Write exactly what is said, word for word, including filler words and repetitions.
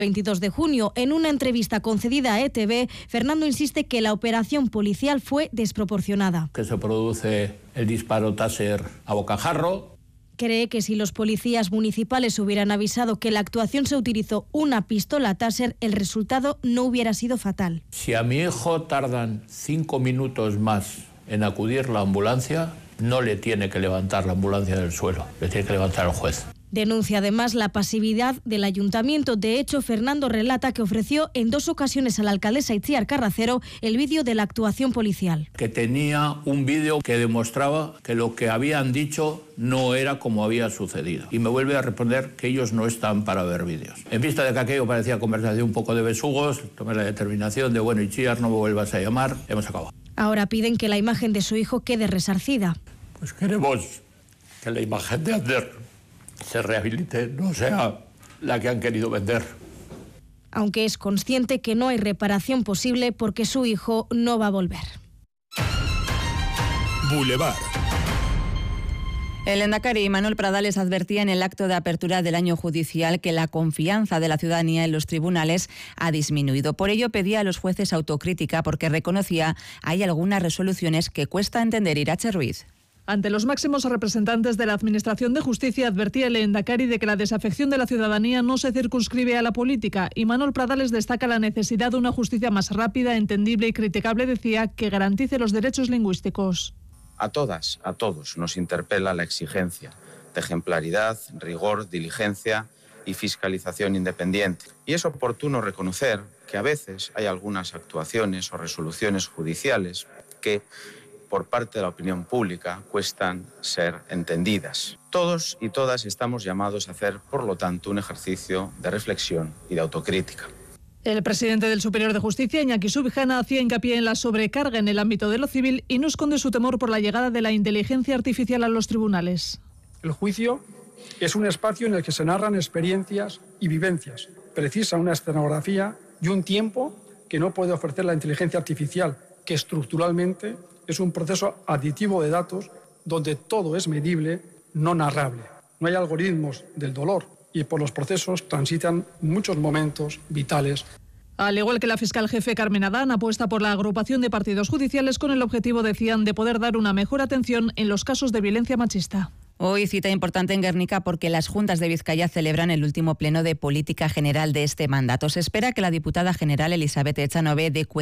veintidós de junio, en una entrevista concedida a E T V, Fernando insiste que la operación policial fue desproporcionada. Que se produce el disparo Taser a bocajarro. Cree que si los policías municipales hubieran avisado que la actuación se utilizó una pistola Taser, el resultado no hubiera sido fatal. Si a mi hijo tardan cinco minutos más en acudir la ambulancia, no le tiene que levantar la ambulancia del suelo, le tiene que levantar el juez. Denuncia además la pasividad del ayuntamiento. De hecho, Fernando relata que ofreció en dos ocasiones a la alcaldesa Itziar Carracero el vídeo de la actuación policial. Que tenía un vídeo que demostraba que lo que habían dicho no era como había sucedido. Y me vuelve a responder que ellos no están para ver vídeos. En vista de que aquello parecía conversación un poco de besugos, tomé la determinación de, bueno, Itziar, no me vuelvas a llamar, hemos acabado. Ahora piden que la imagen de su hijo quede resarcida. Pues queremos que la imagen de Ander se rehabilite, no sea la que han querido vender. Aunque es consciente que no hay reparación posible porque su hijo no va a volver. Boulevard. El lehendakari Manuel Pradales advertía en el acto de apertura del año judicial que la confianza de la ciudadanía en los tribunales ha disminuido. Por ello pedía a los jueces autocrítica porque reconocía hay algunas resoluciones que cuesta entender. Irache Ruiz. Ante los máximos representantes de la Administración de Justicia advertía el lehendakari de que la desafección de la ciudadanía no se circunscribe a la política y Manuel Pradales destaca la necesidad de una justicia más rápida, entendible y criticable, decía, que garantice los derechos lingüísticos. A todas, a todos nos interpela la exigencia de ejemplaridad, rigor, diligencia y fiscalización independiente. Y es oportuno reconocer que a veces hay algunas actuaciones o resoluciones judiciales que, por parte de la opinión pública, cuestan ser entendidas. Todos y todas estamos llamados a hacer, por lo tanto, un ejercicio de reflexión y de autocrítica. El presidente del Superior de Justicia, Iñaki Subijana, hacía hincapié en la sobrecarga en el ámbito de lo civil y no esconde su temor por la llegada de la inteligencia artificial a los tribunales. El juicio es un espacio en el que se narran experiencias y vivencias. Precisa una escenografía y un tiempo que no puede ofrecer la inteligencia artificial, que estructuralmente es un proceso aditivo de datos donde todo es medible, no narrable. No hay algoritmos del dolor y por los procesos transitan muchos momentos vitales. Al igual que la fiscal jefe Carmen Adán, apuesta por la agrupación de partidos judiciales con el objetivo, decían, de poder dar una mejor atención en los casos de violencia machista. Hoy cita importante en Guernica porque las Juntas de Vizcaya celebran el último pleno de política general de este mandato. Se espera que la diputada general Elizabeth Echanove dé cuenta